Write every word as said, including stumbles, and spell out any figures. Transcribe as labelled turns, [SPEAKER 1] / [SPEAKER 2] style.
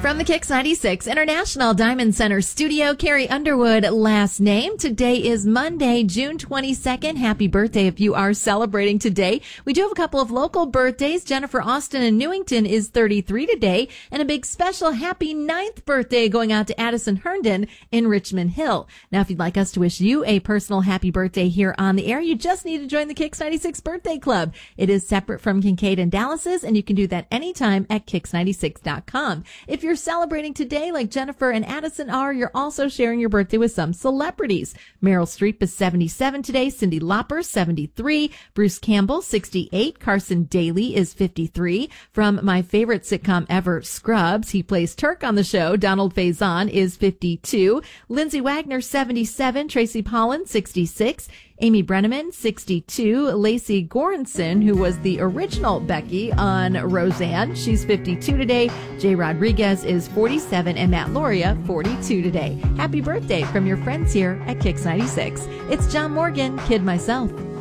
[SPEAKER 1] From the Kicks ninety-six International Diamond Center studio, Carrie Underwood, last name. Today is Monday, June twenty-second. Happy birthday if you are celebrating today. We do have a couple of local birthdays. Jennifer Austin in Newington is thirty-three today, and a big special happy ninth birthday going out to Addison Herndon in Richmond Hill. Now, if you'd like us to wish you a personal happy birthday here on the air, you just need to join the Kicks ninety-six Birthday Club. It is separate from Kincaid and Dallas's, and you can do that anytime at kicks ninety-six dot com. If you're celebrating today like Jennifer and Addison are, you're also sharing your birthday with some celebrities. Meryl Streep is seventy-seven today, Cyndi Lauper seventy-three, Bruce Campbell sixty-eight, Carson Daly is fifty-three. From my favorite sitcom ever, Scrubs, he plays Turk on the show. Donald Faison is fifty-two, Lindsay Wagner seventy-seven, Tracy Pollan sixty-six, Amy Brenneman, sixty-two. Lacey Goranson, who was the original Becky on Roseanne, she's fifty-two today. Jay Rodriguez is forty-seven, and Matt Loria, forty-two today. Happy birthday from your friends here at Kicks ninety-six. It's John Morgan, Kid Myself.